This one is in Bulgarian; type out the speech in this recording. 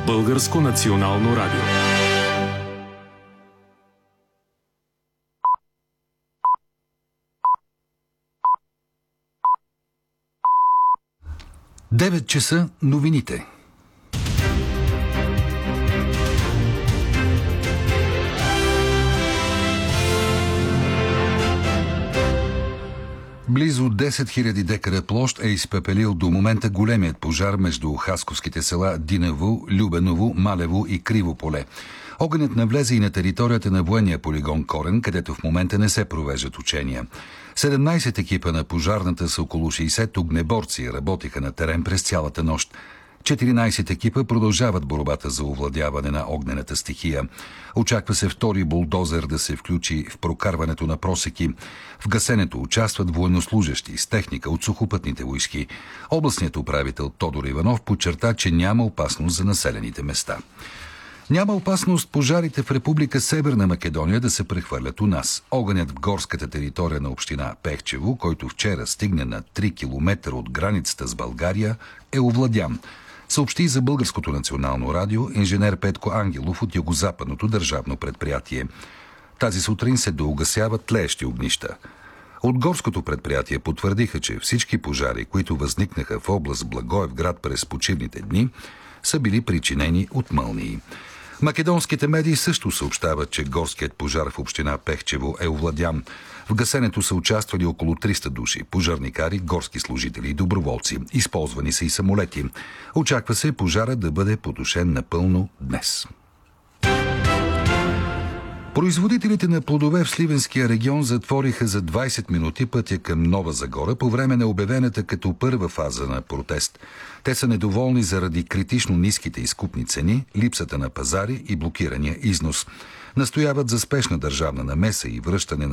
Българско национално радио. Девет часа новините. Близо 10 000 декара площ е изпепелил до момента големият пожар между хасковските села Динево, Любеново, Малево и Криво поле. Огънят навлезе и на територията на военния полигон Корен, където в момента не се провеждат учения. 17 екипа на пожарната с около 60 огнеборци работиха на терен през цялата нощ. 14 екипа продължават борбата за овладяване на огнената стихия. Очаква се втори булдозер да се включи в прокарването на просеки. В гасенето участват военнослужащи с техника от сухопътните войски. Областният управител Тодор Иванов подчерта, че няма опасност за населените места. Няма опасност пожарите в Република Северна Македония да се прехвърлят у нас. Огънят в горската територия на община Пехчево, който вчера стигне на 3 км от границата с България, е овладян. Съобщи за Българското национално радио инженер Петко Ангелов от Югозападното държавно предприятие. Тази сутрин се доугасяват тлеещи огнища. От горското предприятие потвърдиха, че всички пожари, които възникнаха в област Благоевград през почивните дни, са били причинени от мълнии. Македонските медии също съобщават, че горският пожар в община Пехчево е овладян. В гасенето са участвали около 300 души, пожарникари, горски служители и доброволци. Използвани са и самолети. Очаква се пожара да бъде потушен напълно днес. Производителите на плодове в Сливенския регион затвориха за 20 минути пътя към Нова Загора по време на обявената като първа фаза на протест. Те са недоволни заради критично ниските изкупни цени, липсата на пазари и блокирания износ. Настояват за спешна държавна намеса и връщане на